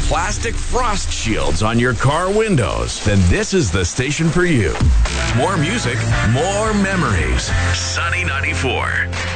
plastic frost shields on your car windows, then this is the station for you. More music, more memories. Sunny 94.